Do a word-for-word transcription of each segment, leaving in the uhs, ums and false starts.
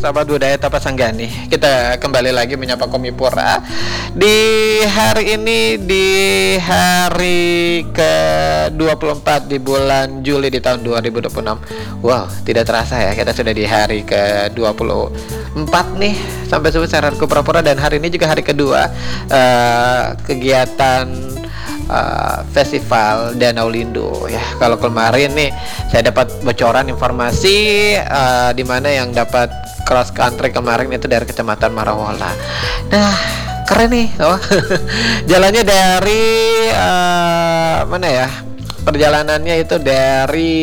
sahabat budaya Tapasanggani. Kita kembali lagi menyapa Komipura di hari ini, di hari ke dua puluh empat di bulan Juli di tahun dua ribu dua puluh enam. Wow, tidak terasa ya, kita sudah di hari ke dua puluh empat nih. Sampai sebesar Kupra-pura, dan hari ini juga hari kedua uh, kegiatan Uh, festival Danau Lindo ya. Kalau kemarin nih saya dapat bocoran informasi uh, di mana yang dapat cross country kemarin itu dari Kecamatan Marawola. Nah, keren nih. Oh. Jalannya dari uh, mana ya? Perjalanannya itu dari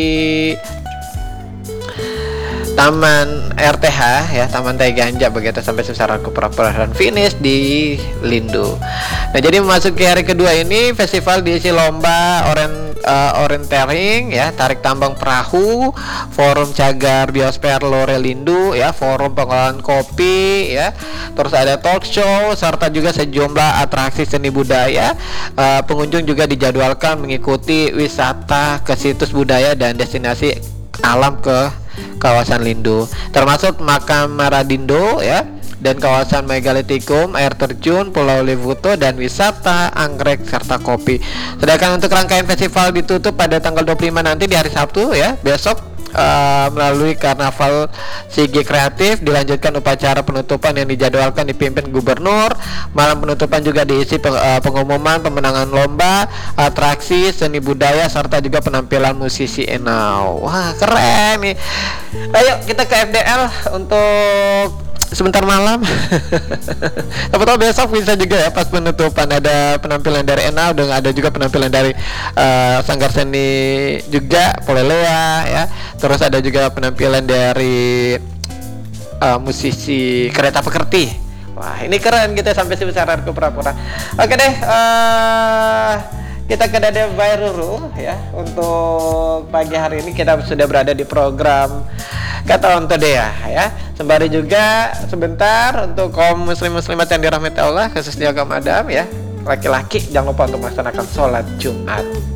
Taman R T H ya, Taman Tai Ganja begitu sampai Sesaran Kupra-pura dan finish di Lindo. Nah, jadi memasuki hari kedua ini festival diisi lomba oren uh, orientering ya, tarik tambang perahu, forum cagar biosfer Lore Lindo ya, forum pengolahan kopi ya, terus ada talk show serta juga sejumlah atraksi seni budaya. Uh, pengunjung juga dijadwalkan mengikuti wisata ke situs budaya dan destinasi alam ke kawasan Lindo, termasuk makam Maradindo ya, dan kawasan Megalitikum, air terjun, Pulau Levuto, dan wisata anggrek serta kopi. Sedangkan untuk rangkaian festival ditutup pada tanggal dua puluh lima nanti di hari Sabtu ya, besok. Uh, melalui karnaval Sigi Kreatif, dilanjutkan upacara penutupan yang dijadwalkan dipimpin gubernur. Malam penutupan juga diisi peng, uh, pengumuman pemenangan lomba, atraksi seni budaya serta juga penampilan musisi Enau. Wah, keren nih. Ayo kita ke F D L untuk sebentar malam. Siapa tahu besok bisa juga ya, pas penutupan ada penampilan dari Enau, dan ada juga penampilan dari uh, Sanggar Seni juga Polelea ya. Terus ada juga penampilan dari uh, musisi Kereta Pekerti. Wah, ini keren gitu sampai sebesar Kupra-pura. Oke deh, uh, kita ke Dede Bairuru ya. Untuk pagi hari ini kita sudah berada di program Kata Onto Dea ya. Sembari juga sebentar untuk kaum muslim muslimat yang dirahmati Allah, khususnya kaum Adam ya, laki-laki jangan lupa untuk melaksanakan sholat Jumat.